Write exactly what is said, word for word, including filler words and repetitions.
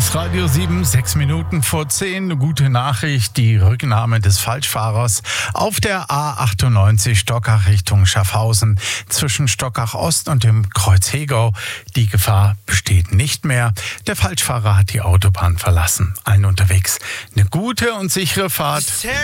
ist Radio sieben, sechs Minuten vor zehn. Eine gute Nachricht, die Rücknahme des Falschfahrers auf der A achtundneunzig Stockach Richtung Schaffhausen zwischen Stockach Ost und dem Kreuz Hegau. Die Gefahr besteht nicht mehr. Der Falschfahrer hat die Autobahn verlassen. Allen unterwegs eine gute und sichere Fahrt.